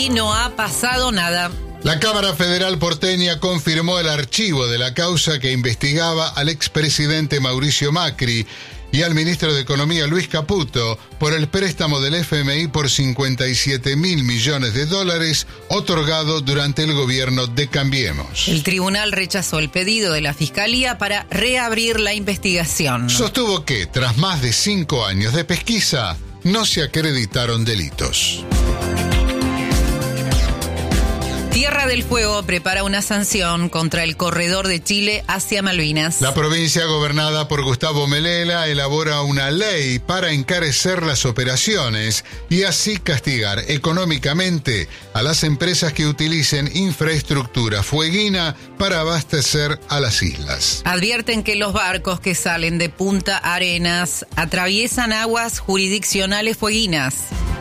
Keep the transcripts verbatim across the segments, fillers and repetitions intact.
aquí no ha pasado nada. La Cámara Federal porteña confirmó el archivo de la causa que investigaba al expresidente Mauricio Macri y al ministro de Economía Luis Caputo por el préstamo del F M I por cincuenta y siete mil millones de dólares otorgado durante el gobierno de Cambiemos. El tribunal rechazó el pedido de la Fiscalía para reabrir la investigación. Sostuvo que, tras más de cinco años de pesquisa, no se acreditaron delitos. Tierra del Fuego prepara una sanción contra el corredor de Chile hacia Malvinas. La provincia gobernada por Gustavo Melela elabora una ley para encarecer las operaciones y así castigar económicamente a las empresas que utilicen infraestructura fueguina para abastecer a las islas. Advierten que los barcos que salen de Punta Arenas atraviesan aguas jurisdiccionales fueguinas.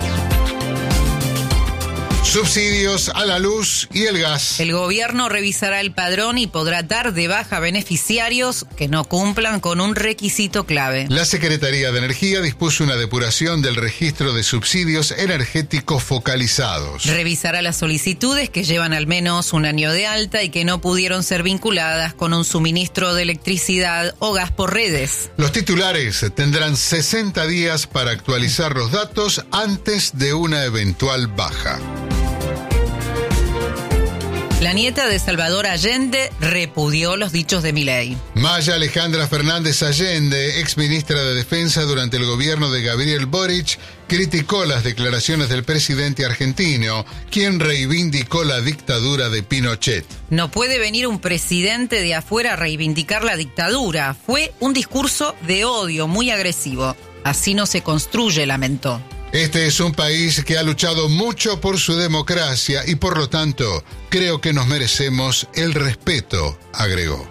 Subsidios a la luz y el gas. El gobierno revisará el padrón y podrá dar de baja beneficiarios que no cumplan con un requisito clave. La Secretaría de Energía dispuso una depuración del registro de subsidios energéticos focalizados. Revisará las solicitudes que llevan al menos un año de alta y que no pudieron ser vinculadas con un suministro de electricidad o gas por redes. Los titulares tendrán sesenta días para actualizar los datos antes de una eventual baja. La nieta de Salvador Allende repudió los dichos de Milei. Maya Alejandra Fernández Allende, exministra de Defensa durante el gobierno de Gabriel Boric, criticó las declaraciones del presidente argentino, quien reivindicó la dictadura de Pinochet. No puede venir un presidente de afuera a reivindicar la dictadura. Fue un discurso de odio muy agresivo. Así no se construye, lamentó. Este es un país que ha luchado mucho por su democracia y por lo tanto creo que nos merecemos el respeto, agregó.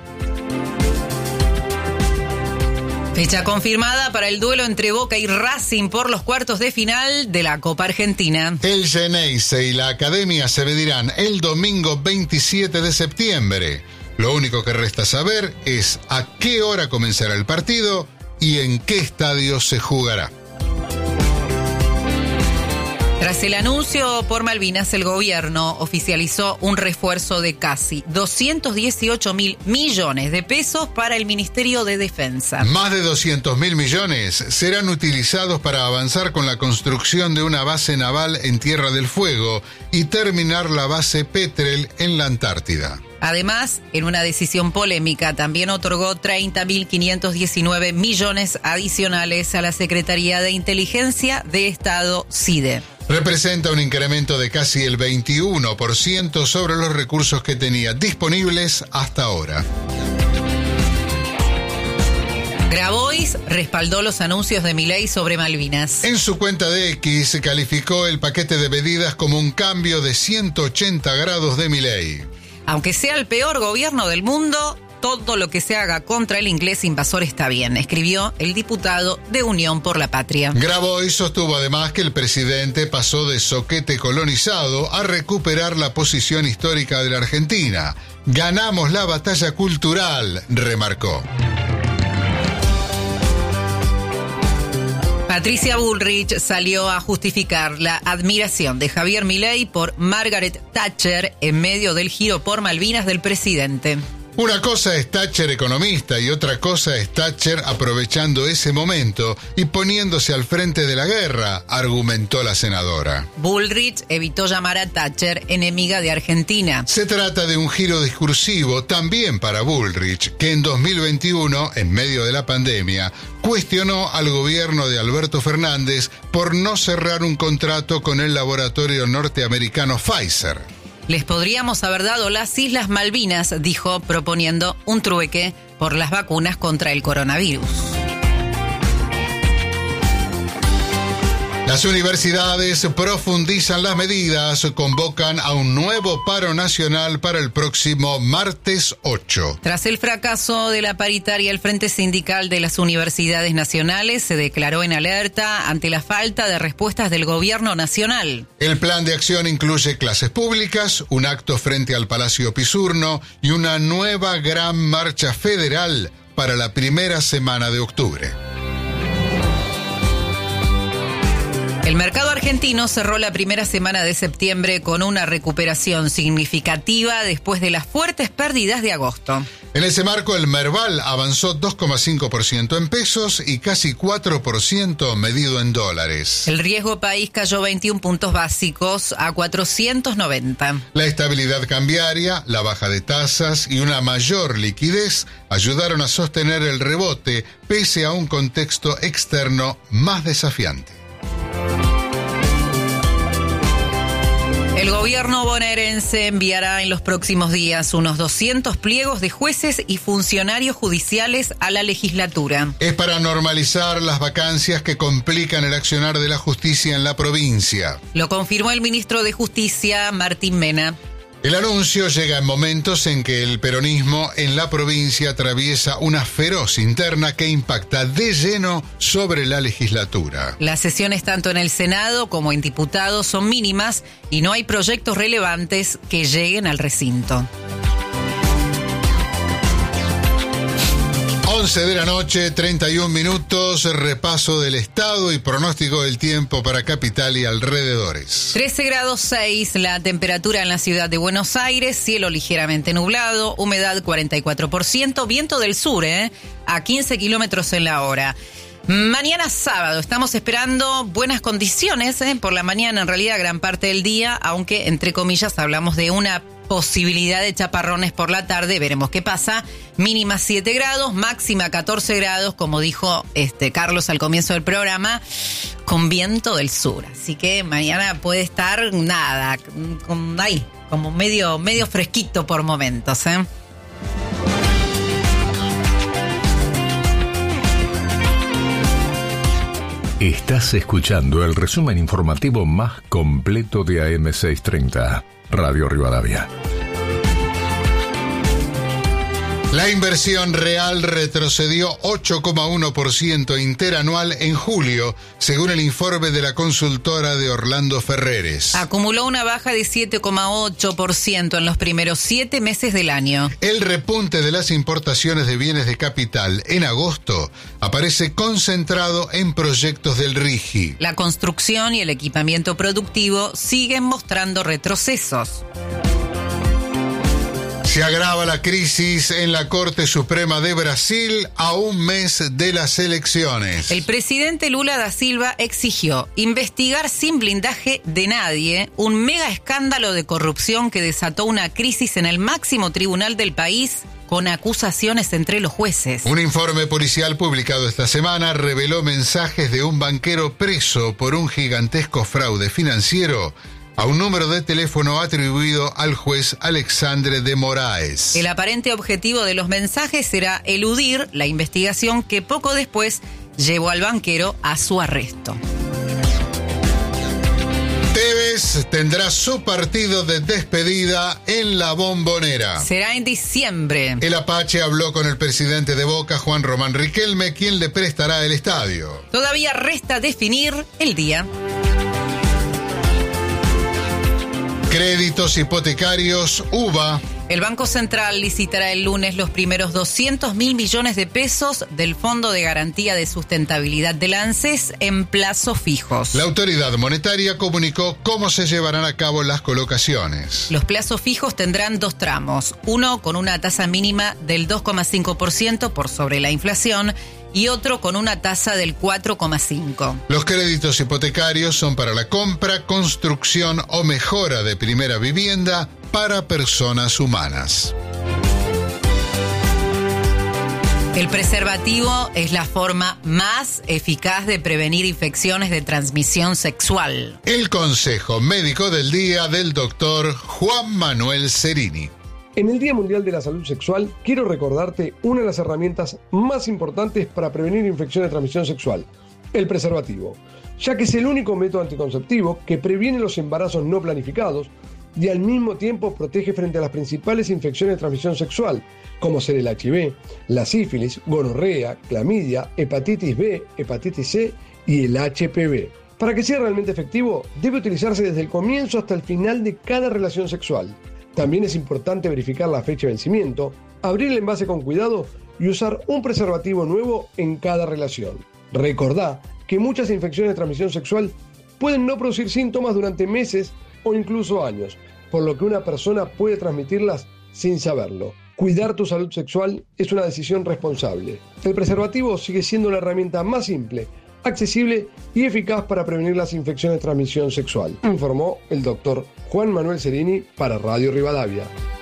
Fecha confirmada para el duelo entre Boca y Racing por los cuartos de final de la Copa Argentina. El Geneise y la Academia se medirán el domingo veintisiete de septiembre. Lo único que resta saber es a qué hora comenzará el partido y en qué estadio se jugará. Tras el anuncio por Malvinas, el gobierno oficializó un refuerzo de casi doscientos dieciocho mil millones de pesos para el Ministerio de Defensa. Más de doscientos mil millones serán utilizados para avanzar con la construcción de una base naval en Tierra del Fuego y terminar la base Petrel en la Antártida. Además, en una decisión polémica, también otorgó treinta mil quinientos diecinueve millones adicionales a la Secretaría de Inteligencia de Estado, SIDE. Representa un incremento de casi el veintiuno por ciento sobre los recursos que tenía disponibles hasta ahora. Grabois respaldó los anuncios de Milei sobre Malvinas. En su cuenta de X calificó el paquete de medidas como un cambio de ciento ochenta grados de Milei. Aunque sea el peor gobierno del mundo, todo lo que se haga contra el inglés invasor está bien, escribió el diputado de Unión por la Patria. Grabois sostuvo además que el presidente pasó de zoquete colonizado a recuperar la posición histórica de la Argentina. Ganamos la batalla cultural, remarcó. Patricia Bullrich salió a justificar la admiración de Javier Milei por Margaret Thatcher en medio del giro por Malvinas del presidente. Una cosa es Thatcher economista y otra cosa es Thatcher aprovechando ese momento y poniéndose al frente de la guerra, argumentó la senadora. Bullrich evitó llamar a Thatcher enemiga de Argentina. Se trata de un giro discursivo también para Bullrich, que en dos mil veintiuno, en medio de la pandemia, cuestionó al gobierno de Alberto Fernández por no cerrar un contrato con el laboratorio norteamericano Pfizer. Les podríamos haber dado las Islas Malvinas, dijo, proponiendo un trueque por las vacunas contra el coronavirus. Las universidades profundizan las medidas, convocan a un nuevo paro nacional para el próximo martes ocho. Tras el fracaso de la paritaria, el Frente Sindical de las Universidades Nacionales se declaró en alerta ante la falta de respuestas del gobierno nacional. El plan de acción incluye clases públicas, un acto frente al Palacio Pisurno y una nueva gran marcha federal para la primera semana de octubre. El mercado argentino cerró la primera semana de septiembre con una recuperación significativa después de las fuertes pérdidas de agosto. En ese marco, el Merval avanzó dos coma cinco por ciento en pesos y casi cuatro por ciento medido en dólares. El riesgo país cayó veintiún puntos básicos a cuatrocientos noventa. La estabilidad cambiaria, la baja de tasas y una mayor liquidez ayudaron a sostener el rebote pese a un contexto externo más desafiante. El gobierno bonaerense enviará en los próximos días unos doscientos pliegos de jueces y funcionarios judiciales a la legislatura. Es para normalizar las vacancias que complican el accionar de la justicia en la provincia. Lo confirmó el ministro de Justicia, Martín Mena. El anuncio llega en momentos en que el peronismo en la provincia atraviesa una feroz interna que impacta de lleno sobre la legislatura. Las sesiones tanto en el Senado como en diputados son mínimas y no hay proyectos relevantes que lleguen al recinto. once de la noche, treinta y un minutos, repaso del estado y pronóstico del tiempo para capital y alrededores. trece grados seis la temperatura en la ciudad de Buenos Aires, cielo ligeramente nublado, humedad cuarenta y cuatro por ciento, viento del sur, ¿eh? a quince kilómetros en la hora. Mañana sábado estamos esperando buenas condiciones, ¿eh? por la mañana en realidad gran parte del día, aunque entre comillas hablamos de una posibilidad de chaparrones por la tarde, veremos qué pasa. Mínima siete grados, máxima catorce grados, como dijo este Carlos al comienzo del programa, con viento del sur. Así que mañana puede estar nada, con, ahí, como medio, medio fresquito por momentos, ¿eh? Estás escuchando el resumen informativo más completo de A M seiscientos treinta, Radio Rivadavia. La inversión real retrocedió ocho coma uno por ciento interanual en julio, según el informe de la consultora de Orlando Ferreres. Acumuló una baja de siete coma ocho por ciento en los primeros siete meses del año. El repunte de las importaciones de bienes de capital en agosto aparece concentrado en proyectos del RIGI. La construcción y el equipamiento productivo siguen mostrando retrocesos. Se agrava la crisis en la Corte Suprema de Brasil a un mes de las elecciones. El presidente Lula da Silva exigió investigar sin blindaje de nadie un mega escándalo de corrupción que desató una crisis en el máximo tribunal del país con acusaciones entre los jueces. Un informe policial publicado esta semana reveló mensajes de un banquero preso por un gigantesco fraude financiero a un número de teléfono atribuido al juez Alexandre de Moraes. El aparente objetivo de los mensajes será eludir la investigación que poco después llevó al banquero a su arresto. Tevez tendrá su partido de despedida en la Bombonera. Será en diciembre. El Apache habló con el presidente de Boca, Juan Román Riquelme, quien le prestará el estadio. Todavía resta definir el día. Créditos hipotecarios, U B A. El Banco Central licitará el lunes los primeros doscientos mil millones de pesos del Fondo de Garantía de Sustentabilidad del ANSES en plazos fijos. La autoridad monetaria comunicó cómo se llevarán a cabo las colocaciones. Los plazos fijos tendrán dos tramos, uno con una tasa mínima del dos coma cinco por ciento por sobre la inflación y otro con una tasa del cuatro coma cinco por ciento. Los créditos hipotecarios son para la compra, construcción o mejora de primera vivienda para personas humanas. El preservativo es la forma más eficaz de prevenir infecciones de transmisión sexual. El consejo médico del día del doctor Juan Manuel Cerini. En el Día Mundial de la Salud Sexual, quiero recordarte una de las herramientas más importantes para prevenir infecciones de transmisión sexual, el preservativo, ya que es el único método anticonceptivo que previene los embarazos no planificados y al mismo tiempo protege frente a las principales infecciones de transmisión sexual, como ser el H I V, la sífilis, gonorrea, clamidia, hepatitis B, hepatitis C y el H P V. Para que sea realmente efectivo, debe utilizarse desde el comienzo hasta el final de cada relación sexual. También es importante verificar la fecha de vencimiento, abrir el envase con cuidado y usar un preservativo nuevo en cada relación. Recordá que muchas infecciones de transmisión sexual pueden no producir síntomas durante meses o incluso años, por lo que una persona puede transmitirlas sin saberlo. Cuidar tu salud sexual es una decisión responsable. El preservativo sigue siendo la herramienta más simple, accesible y eficaz para prevenir las infecciones de transmisión sexual, informó el doctor Juan Manuel Cerini para Radio Rivadavia.